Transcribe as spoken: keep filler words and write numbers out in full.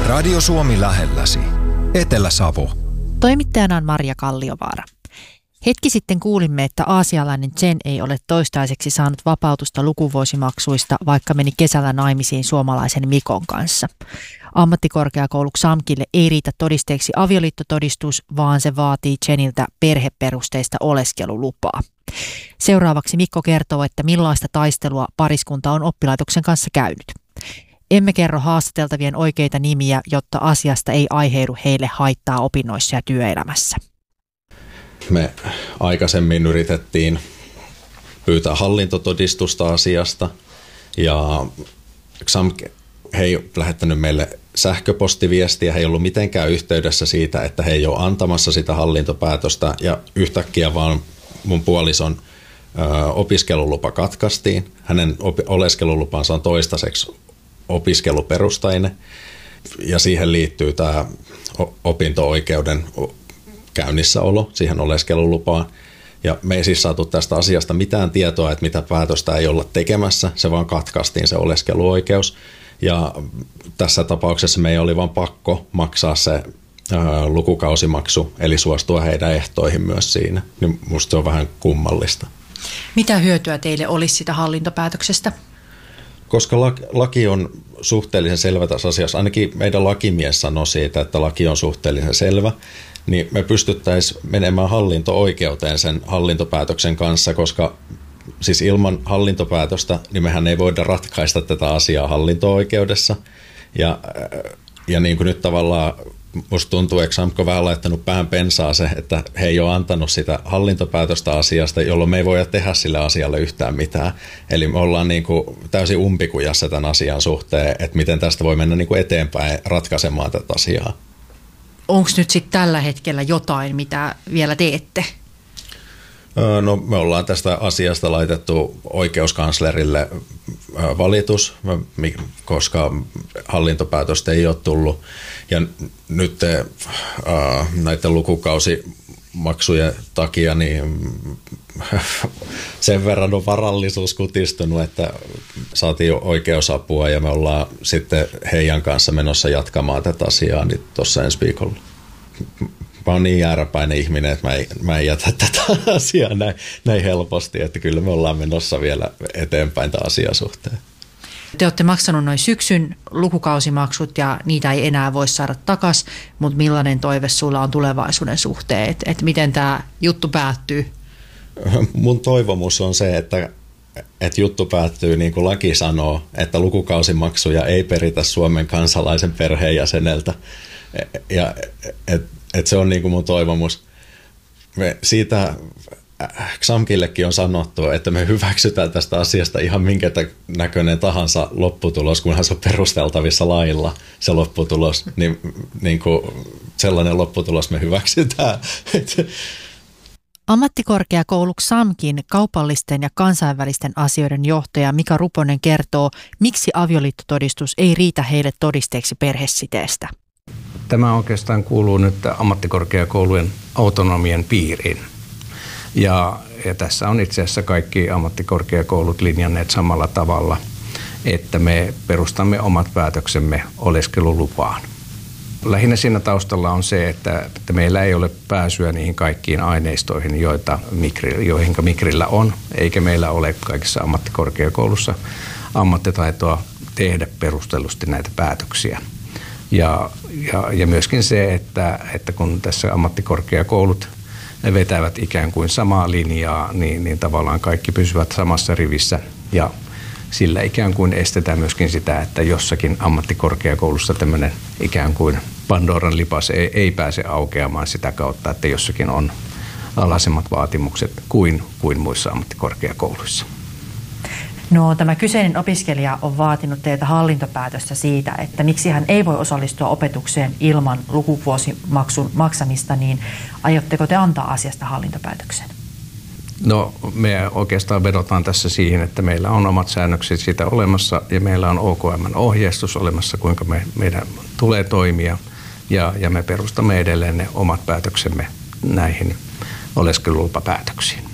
Radio Suomi lähelläsi. Etelä-Savo. Toimittajana on Marja Kalliovaara. Hetki sitten kuulimme, että aasialainen Jen ei ole toistaiseksi saanut vapautusta lukuvuosimaksuista, vaikka meni kesällä naimisiin suomalaisen Mikon kanssa. Ammattikorkeakoulu X A M Kille ei riitä todisteeksi avioliittotodistus, vaan se vaatii Jeniltä perheperusteista oleskelulupaa. Seuraavaksi Mikko kertoo, että millaista taistelua pariskunta on oppilaitoksen kanssa käynyt. Emme kerro haastateltavien oikeita nimiä, jotta asiasta ei aiheudu heille haittaa opinnoissa ja työelämässä. Me aikaisemmin yritettiin pyytää hallintotodistusta asiasta ja X A M he ei lähettänyt meille sähköpostiviestiä, he ei ollut mitenkään yhteydessä siitä, että he ei ole antamassa sitä hallintopäätöstä ja yhtäkkiä vaan mun puolison ö, opiskelulupa katkaistiin. Hänen op- oleskelulupansa on toistaiseksi opiskeluperustainen ja siihen liittyy tämä opinto-oikeuden käynnissäolo siihen oleskelulupaan. Ja me ei siis saatu tästä asiasta mitään tietoa, että mitä päätöstä ei olla tekemässä, se vaan katkaistiin se oleskeluoikeus. Ja tässä tapauksessa meidän oli vaan pakko maksaa se ää, lukukausimaksu, eli suostua heidän ehtoihin myös siinä. Niin musta se on vähän kummallista. Mitä hyötyä teille olisi sitä hallintopäätöksestä? Koska laki on suhteellisen selvä tässä asiassa, ainakin meidän lakimies sanoi siitä, että laki on suhteellisen selvä, niin me pystyttäisiin menemään hallinto-oikeuteen sen hallintopäätöksen kanssa, koska siis ilman hallintopäätöstä niin mehän ei voida ratkaista tätä asiaa hallinto-oikeudessa. Ja, ja niin kuin nyt tavallaan musta tuntuu, että X A M K on vähän laittanut pään pensaa se, että he ei ole antanut sitä hallintopäätöstä asiasta, jolloin me ei voida tehdä sille asialle yhtään mitään. Eli me ollaan niin kuin täysin umpikujassa tämän asian suhteen, että miten tästä voi mennä niin kuin eteenpäin ratkaisemaan tätä asiaa. Onko nyt sitten tällä hetkellä jotain, mitä vielä teette? No me ollaan tästä asiasta laitettu oikeuskanslerille valitus, koska hallintopäätöstä ei ole tullut. Ja nyt näiden lukukausimaksujen takia niin sen verran on varallisuus kutistunut, että saatiin oikeusapua ja me ollaan sitten heidän kanssa menossa jatkamaan tätä asiaa niin tuossa ensi viikolla. Mä oon niin jääräpäinen ihminen, että mä en, mä en jätä tätä asiaa näin, näin helposti, että kyllä me ollaan menossa vielä eteenpäin tämän asian suhteen. Te olette maksanut noin syksyn lukukausimaksut ja niitä ei enää voi saada takaisin, mutta millainen toive sulla on tulevaisuuden suhteen, että et miten tämä juttu päättyy? Mun toivomus on se, että, että juttu päättyy niin kuin laki sanoo, että lukukausimaksuja ei peritä Suomen kansalaisen perheenjäseneltä ja että et se on niin kuin mun toivomus. Me siitä X A M Killekin on sanottu, että me hyväksytään tästä asiasta ihan minkä näköinen tahansa lopputulos, kunhan se on perusteltavissa lailla se lopputulos, niin, niin kuin sellainen lopputulos me hyväksytään. Ammattikorkeakoulu X A M Kin kaupallisten ja kansainvälisten asioiden johtaja Mika Ruponen kertoo, miksi avioliittotodistus ei riitä heille todisteeksi perhesiteestä. Tämä oikeastaan kuuluu nyt ammattikorkeakoulujen autonomian piiriin. Ja, ja tässä on itse asiassa kaikki ammattikorkeakoulut linjanneet samalla tavalla, että me perustamme omat päätöksemme oleskelulupaan. Lähinnä siinä taustalla on se, että, että meillä ei ole pääsyä niihin kaikkiin aineistoihin, joita Migri, joihin Migrillä on, eikä meillä ole kaikissa ammattikorkeakoulussa ammattitaitoa tehdä perustellusti näitä päätöksiä. Ja, ja, ja myöskin se, että, että kun tässä ammattikorkeakoulut ne vetävät ikään kuin samaa linjaa, niin, niin tavallaan kaikki pysyvät samassa rivissä ja sillä ikään kuin estetään myöskin sitä, että jossakin ammattikorkeakoulussa tämmöinen ikään kuin Pandoran lipas ei, ei pääse aukeamaan sitä kautta, että jossakin on alhaisemmat vaatimukset kuin, kuin muissa ammattikorkeakouluissa. No, tämä kyseinen opiskelija on vaatinut teiltä hallintopäätöstä siitä, että miksi hän ei voi osallistua opetukseen ilman lukuvuosimaksun maksamista, niin aiotteko te antaa asiasta hallintopäätöksen? No, me oikeastaan vedotaan tässä siihen, että meillä on omat säännökset siitä olemassa ja meillä on O K M:n ohjeistus olemassa, kuinka me, meidän tulee toimia ja, ja me perustamme edelleen ne omat päätöksemme näihin oleskelulupapäätöksiin.